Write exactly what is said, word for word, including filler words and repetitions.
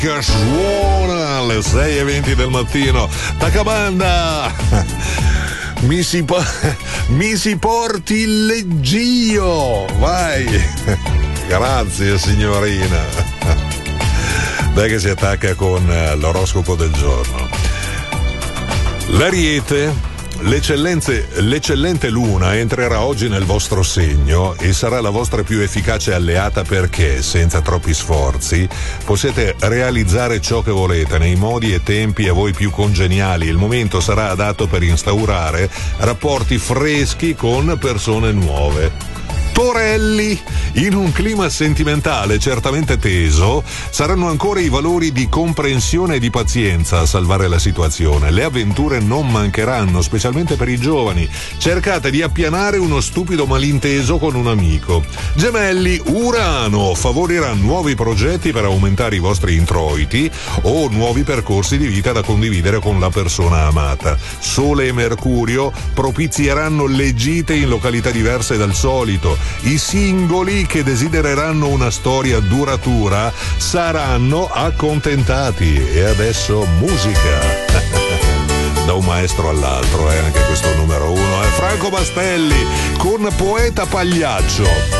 che suona alle sei e venti del mattino. Tacabanda! Mi si, po- mi si porti il leggio! Vai! Grazie signorina! Dai che si attacca con l'oroscopo del giorno. L'Ariete. L'eccellenze, l'eccellente luna entrerà oggi nel vostro segno e sarà la vostra più efficace alleata perché, senza troppi sforzi, possiate realizzare ciò che volete nei modi e tempi a voi più congeniali. Il momento sarà adatto per instaurare rapporti freschi con persone nuove. Torelli, in un clima sentimentale certamente teso, saranno ancora i valori di comprensione e di pazienza a salvare la situazione. Le avventure non mancheranno, specialmente per i giovani. Cercate di appianare uno stupido malinteso con un amico. Gemelli, Urano favorirà nuovi progetti per aumentare i vostri introiti o nuovi percorsi di vita da condividere con la persona amata. Sole e Mercurio propizieranno le gite in località diverse dal solito. I singoli che desidereranno una storia duratura saranno accontentati. E adesso musica. Da un maestro all'altro, eh, anche questo numero uno è Franco Bastelli con Poeta Pagliaccio.